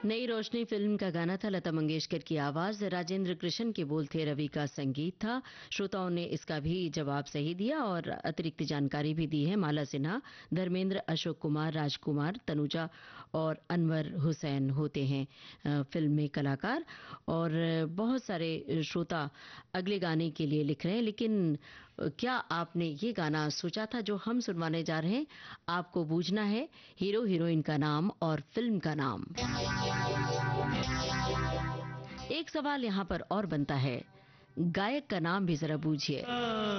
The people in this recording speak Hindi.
नई रोशनी फिल्म का गाना था। लता मंगेशकर की आवाज, राजेंद्र कृष्ण के बोल थे, रवि का संगीत था। श्रोताओं ने इसका भी जवाब सही दिया और अतिरिक्त जानकारी भी दी है। माला सिन्हा, धर्मेंद्र, अशोक कुमार, राजकुमार, तनुजा और अनवर हुसैन होते हैं फिल्म में कलाकार। और बहुत सारे श्रोता अगले गाने के लिए लिख रहे हैं, लेकिन क्या आपने ये गाना सोचा था जो हम सुनवाने जा रहे हैं? आपको बूझना है हीरो हीरोइन का नाम और फिल्म का नाम। एक सवाल यहां पर और बनता है, गायक का नाम भी जरा बूझिए।